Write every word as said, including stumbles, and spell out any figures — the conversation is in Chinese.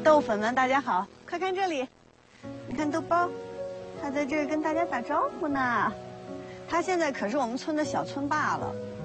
豆粉们，大家好，快看这里，你看豆包，他在这儿跟大家打招呼呢。他现在可是我们村的小村霸了。